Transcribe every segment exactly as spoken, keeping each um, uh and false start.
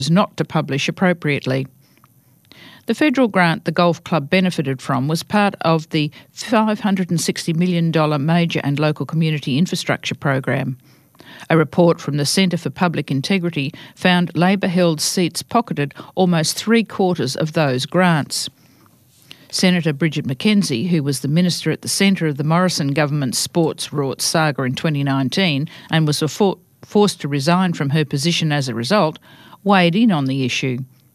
not to publish appropriately. The federal grant the golf club benefited from was part of the five hundred sixty million dollars Major and Local Community Infrastructure Program. A report from the Centre for Public Integrity found Labor-held seats pocketed almost three-quarters of those grants. Senator Bridget McKenzie, who was the minister at the centre of the Morrison government's sports-wrought saga in twenty nineteen and was for- forced to resign from her position as a result, weighed in on the issue.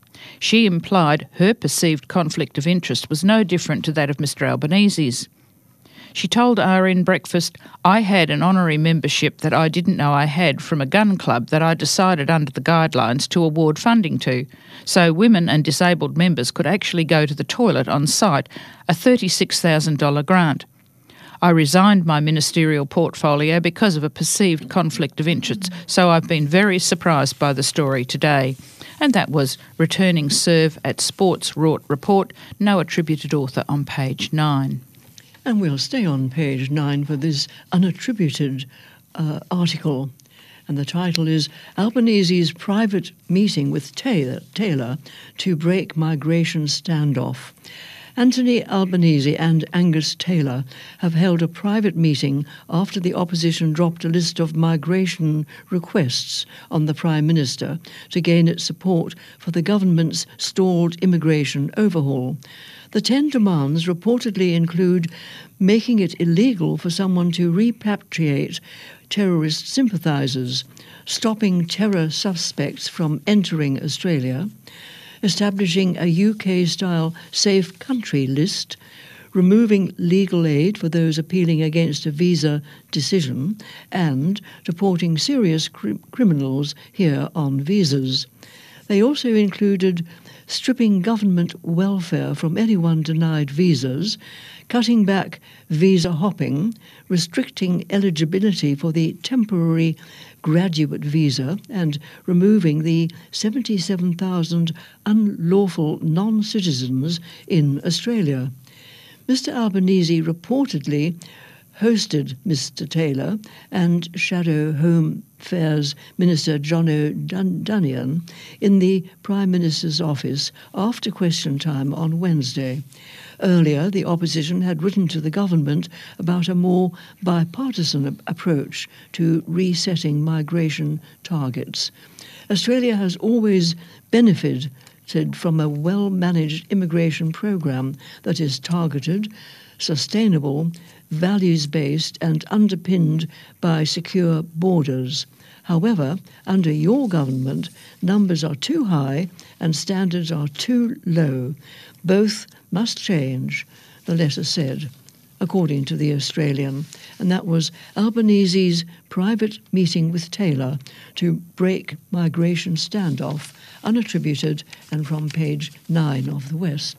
She implied her perceived conflict of interest was no different to that of Mr Albanese's. She told R N Breakfast, "I had an honorary membership that I didn't know I had from a gun club that I decided under the guidelines to award funding to, so women and disabled members could actually go to the toilet on site, a thirty-six thousand dollars grant. I resigned my ministerial portfolio because of a perceived conflict of interest, so I've been very surprised by the story today." And that was Returning Serve at Sports Wrought Report, no attributed author, on page nine. And we'll stay on page nine for this unattributed uh, article. And the title is Albanese's Private Meeting with Taylor, Taylor to Break Migration Standoff. Anthony Albanese and Angus Taylor have held a private meeting after the opposition dropped a list of migration requests on the Prime Minister to gain its support for the government's stalled immigration overhaul. The ten demands reportedly include making it illegal for someone to repatriate terrorist sympathisers, stopping terror suspects from entering Australia, establishing a U K-style safe country list, removing legal aid for those appealing against a visa decision, and deporting serious cr- criminals here on visas. They also included stripping government welfare from anyone denied visas, cutting back visa hopping, restricting eligibility for the temporary graduate visa, and removing the seventy-seven thousand unlawful non-citizens in Australia. Mister Albanese reportedly hosted Mister Taylor and Shadow Home Affairs Minister John O'Dunian in the Prime Minister's office after question time on Wednesday. Earlier, the opposition had written to the government about a more bipartisan approach to resetting migration targets. Australia has always benefited from a well-managed immigration program that is targeted, sustainable, values-based and underpinned by secure borders. However, under your government, numbers are too high and standards are too low. Both must change, the letter said, according to the Australian. And that was Albanese's private meeting with Taylor to break migration standoff, unattributed and from page nine of the West.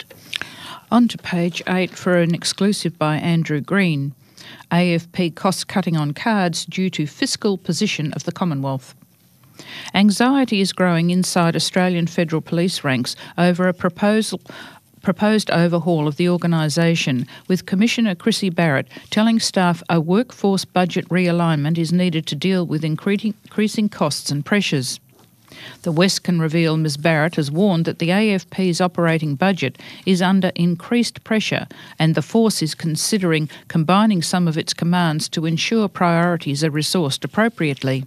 On to page eight for an exclusive by Andrew Green. A F P cost-cutting on cards due to fiscal position of the Commonwealth. Anxiety is growing inside Australian Federal Police ranks over a proposal proposed overhaul of the organisation, with Commissioner Chrissy Barrett telling staff a workforce budget realignment is needed to deal with increasing, increasing costs and pressures. The West can reveal Miz Barrett has warned that the A F P's operating budget is under increased pressure and the force is considering combining some of its commands to ensure priorities are resourced appropriately.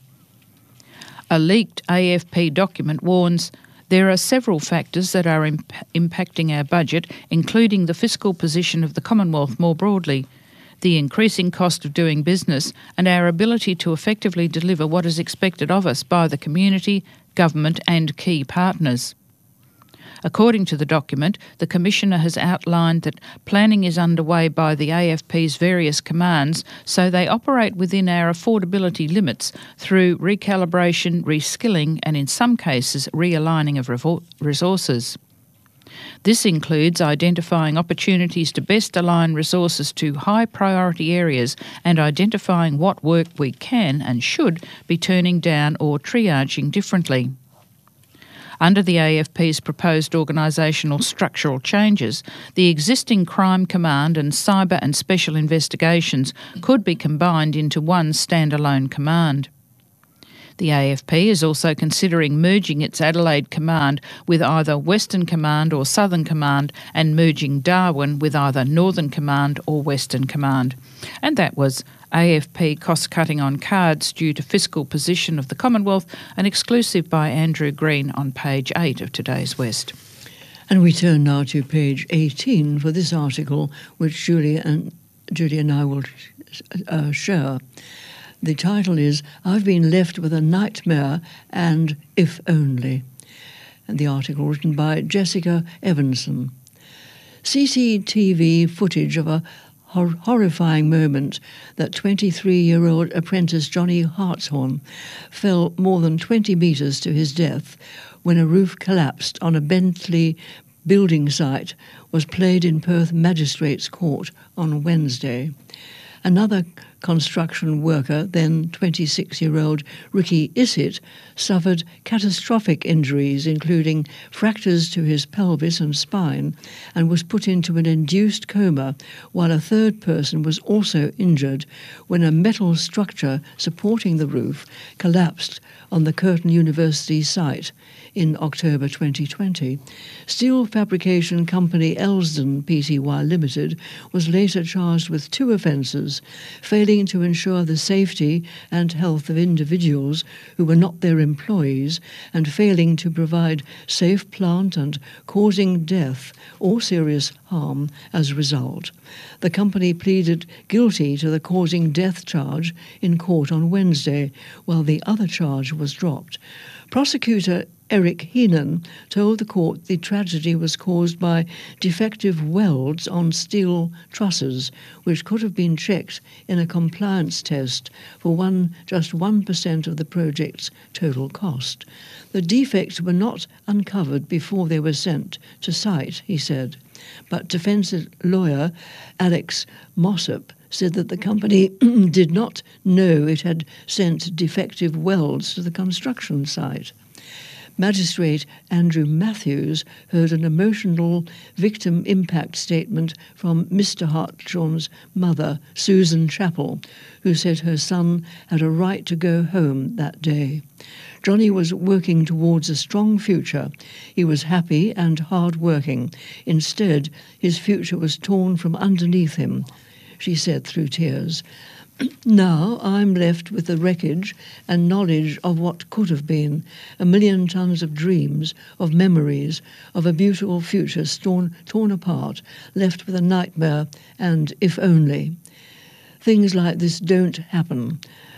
A leaked A F P document warns there are several factors that are imp- impacting our budget, including the fiscal position of the Commonwealth more broadly, the increasing cost of doing business, and our ability to effectively deliver what is expected of us by the community, government and key partners. According to the document, the Commissioner has outlined that planning is underway by the A F P's various commands so they operate within our affordability limits through recalibration, reskilling and in some cases realigning of revo- resources. This includes identifying opportunities to best align resources to high priority areas and identifying what work we can and should be turning down or triaging differently. Under the A F P's proposed organisational structural changes, the existing Crime Command and Cyber and Special Investigations could be combined into one standalone command. The A F P is also considering merging its Adelaide command with either Western Command or Southern Command, and merging Darwin with either Northern Command or Western Command. And that was A F P cost-cutting on cards due to fiscal position of the Commonwealth, an exclusive by Andrew Green on page eight of today's West. And we turn now to page eighteen for this article, which Julie and, Julie and I will uh, share. The title is, I've Been Left with a Nightmare and If Only. And the article written by Jessica Evanson. C C T V footage of a hor- horrifying moment that twenty-three-year-old apprentice Johnny Hartshorn fell more than twenty metres to his death when a roof collapsed on a Bentley building site was played in Perth Magistrates Court on Wednesday. Another construction worker, then twenty-six-year-old Ricky Issett, suffered catastrophic injuries, including fractures to his pelvis and spine, and was put into an induced coma, while a third person was also injured when a metal structure supporting the roof collapsed on the Curtin University site in October twenty twenty. Steel fabrication company Elsden Pty Limited was later charged with two offences: failing to ensure the safety and health of individuals who were not their employees, and failing to provide safe plant, and causing death or serious harm as a result. The company pleaded guilty to the causing death charge in court on Wednesday, while the other charge was dropped. Prosecutor Eric Heenan told the court the tragedy was caused by defective welds on steel trusses, which could have been checked in a compliance test for one just one percent of the project's total cost. The defects were not uncovered before they were sent to site, he said. But defence lawyer Alex Mossop said that the company did not know it had sent defective welds to the construction site. Magistrate Andrew Matthews heard an emotional victim impact statement from Mister Hartshorn's mother, Susan Chappell, who said her son had a right to go home that day. Johnny was working towards a strong future. He was happy and hard-working. Instead, his future was torn from underneath him, she said through tears. Now I'm left with the wreckage and knowledge of what could have been, a million tons of dreams, of memories, of a beautiful future torn, torn apart, left with a nightmare and if only. Things like this don't happen.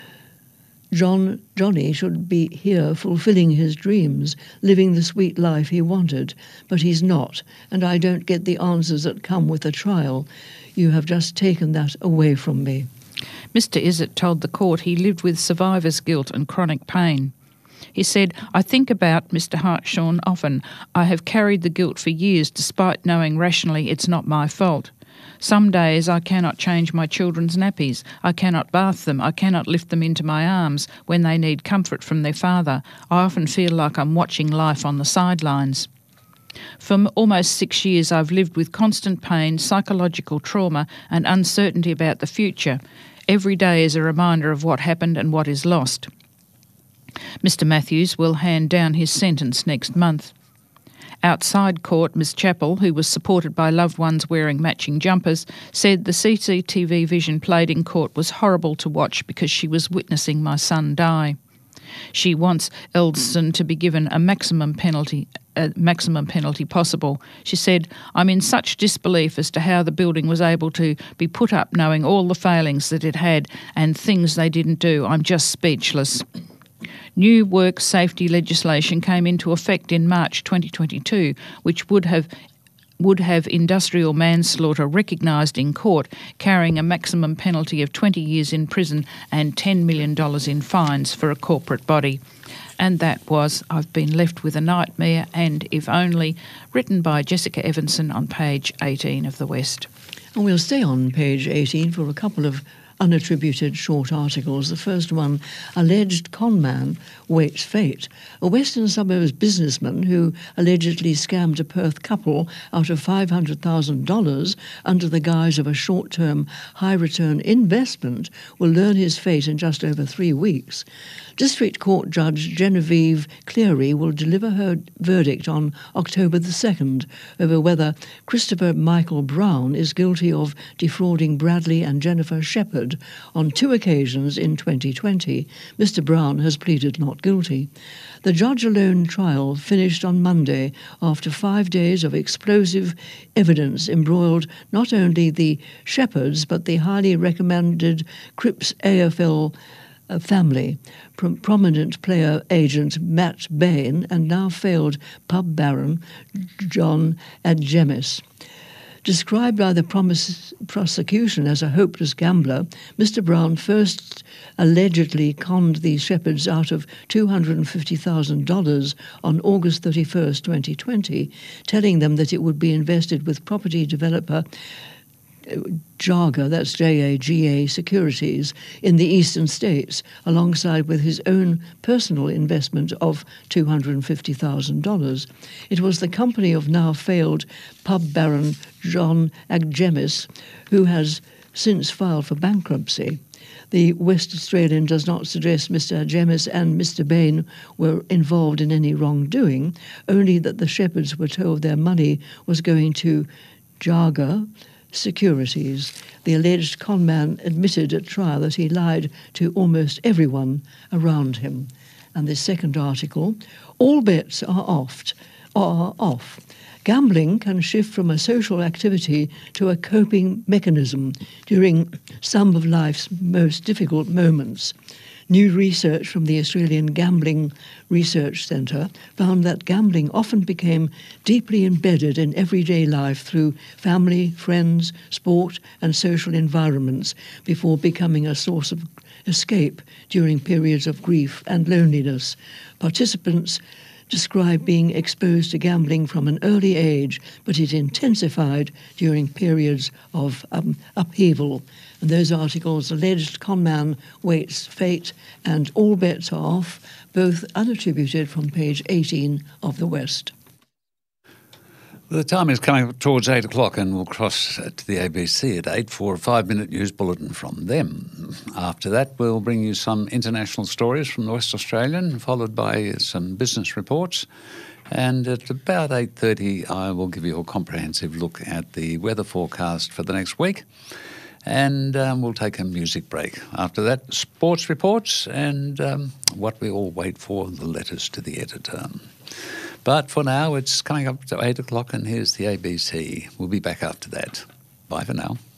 John, Johnny should be here fulfilling his dreams, living the sweet life he wanted, but he's not, and I don't get the answers that come with a trial. You have just taken that away from me. Mister Issett told the court he lived with survivor's guilt and chronic pain. He said, I think about Mister Hartshorn often. I have carried the guilt for years despite knowing rationally it's not my fault. Some days I cannot change my children's nappies. I cannot bath them. I cannot lift them into my arms when they need comfort from their father. I often feel like I'm watching life on the sidelines. For almost six years I've lived with constant pain, psychological trauma and uncertainty about the future. Every day is a reminder of what happened and what is lost. Mister Matthews will hand down his sentence next month. Outside court, Miss Chappell, who was supported by loved ones wearing matching jumpers, said the C C T V vision played in court was horrible to watch because she was witnessing my son die. She wants Elsden to be given a maximum penalty, a maximum penalty possible. She said, I'm in such disbelief as to how the building was able to be put up knowing all the failings that it had and things they didn't do. I'm just speechless. New work safety legislation came into effect in March twenty twenty-two, which would have would have industrial manslaughter recognised in court, carrying a maximum penalty of twenty years in prison and ten million dollars in fines for a corporate body. And that was I've Been Left with a Nightmare and If Only, written by Jessica Evanson on page eighteen of the West. And we'll stay on page eighteen for a couple of unattributed short articles. The first one, alleged conman waits fate. A Western suburbs businessman who allegedly scammed a Perth couple out of five hundred thousand dollars under the guise of a short-term high-return investment will learn his fate in just over three weeks. District Court Judge Genevieve Cleary will deliver her verdict on October the second over whether Christopher Michael Brown is guilty of defrauding Bradley and Jennifer Shepherd on two occasions in twenty twenty. Mister Brown has pleaded not guilty. The judge-alone trial finished on Monday after five days of explosive evidence embroiled not only the Shepherds but the highly recommended Cripps A F L uh, family, Pro- prominent player agent Matt Bain and now failed pub baron John Adjemis. Described by the promise, prosecution as a hopeless gambler, Mister Brown first allegedly conned the Shepherds out of two hundred fifty thousand dollars on August thirty-first, twenty twenty, telling them that it would be invested with property developer Jaga, that's J A G A Securities, in the eastern states, alongside with his own personal investment of two hundred fifty thousand dollars. It was the company of now failed pub baron John Adjemis who has since filed for bankruptcy. The West Australian does not suggest Mister Adjemis and Mister Bain were involved in any wrongdoing, only that the Shepherds were told their money was going to Jaga Securities. The alleged conman admitted at trial that he lied to almost everyone around him. And the second article, all bets are off. Are off. Gambling can shift from a social activity to a coping mechanism during some of life's most difficult moments. New research from the Australian Gambling Research Centre found that gambling often became deeply embedded in everyday life through family, friends, sport and social environments before becoming a source of escape during periods of grief and loneliness. Participants described being exposed to gambling from an early age, but it intensified during periods of um, upheaval. And those articles, alleged conman waits fate and all bets are off, both unattributed, from page eighteen of the West. The time is coming up towards eight o'clock and we'll cross to the A B C at eight for a five-minute news bulletin from them. After that, we'll bring you some international stories from the West Australian, followed by some business reports. And at about eight thirty, I will give you a comprehensive look at the weather forecast for the next week. And um, we'll take a music break. After that, sports reports and um, what we all wait for, the letters to the editor. But for now, it's coming up to eight o'clock and here's the A B C. We'll be back after that. Bye for now.